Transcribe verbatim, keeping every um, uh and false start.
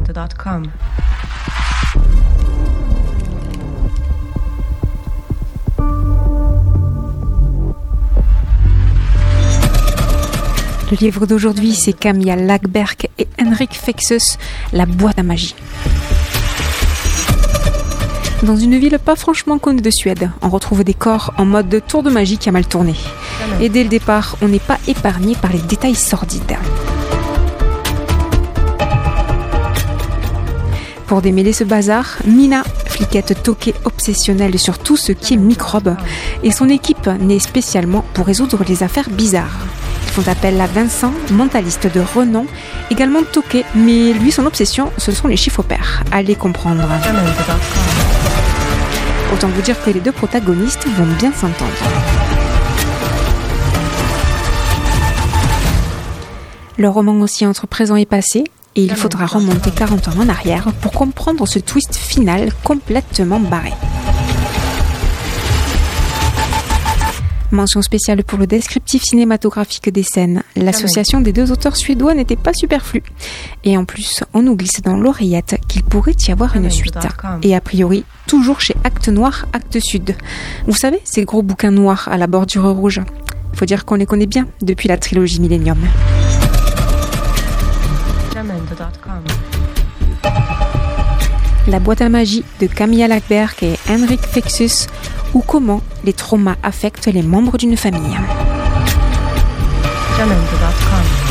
jamendo point com. Le livre d'aujourd'hui, c'est Camilla Läckberg et Henrik Fexeus, La boîte à magie. Dans une ville pas franchement connue de Suède, on retrouve des corps en mode de tour de magie qui a mal tourné. Et dès le départ, on n'est pas épargné par les détails sordides. Pour démêler ce bazar, Mina, fliquette toquée obsessionnelle sur tout ce qui est microbe, et son équipe née spécialement pour résoudre les affaires bizarres. Ils font appel à Vincent, mentaliste de renom, également toqué, mais lui son obsession, ce sont les chiffres pairs. Allez comprendre. Autant vous dire que les deux protagonistes vont bien s'entendre. Le roman aussi entre présent et passé, et il faudra remonter quarante ans en arrière pour comprendre ce twist final complètement barré. Mention spéciale pour le descriptif cinématographique des scènes. L'association des deux auteurs suédois n'était pas superflue. Et en plus, on nous glisse dans l'oreillette qu'il pourrait y avoir une suite. Et a priori, toujours chez Actes Noir, Actes Sud. Vous savez, ces gros bouquins noirs à la bordure rouge. Faut dire qu'on les connaît bien depuis la trilogie Millennium. La boîte à magie de Camilla Läckberg et Henrik Fexeus, ou comment les traumas affectent les membres d'une famille. jamendo point com.